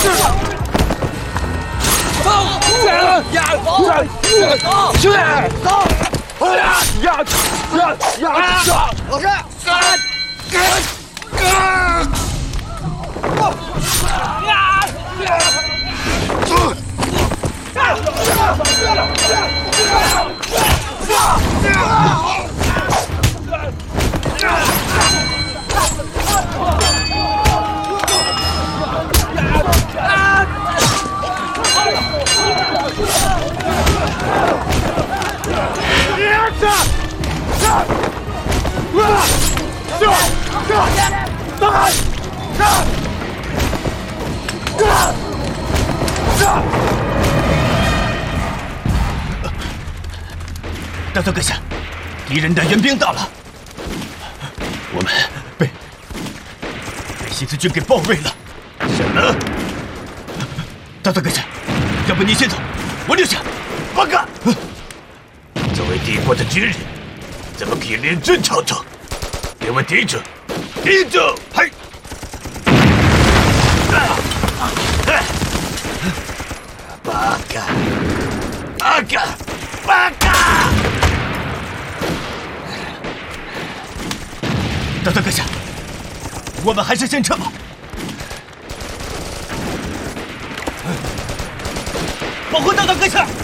大佐阁下，敌人的援兵到了，我们被西子军给包围了。什么？大佐阁下，要不你先走，我留下。报告。作为敌国的军人，怎么可以连阵操作？给我挺住！挺住！嘿！八嘎！八嘎！八嘎！大佐阁下，我们还是先撤吧。保护大佐阁下！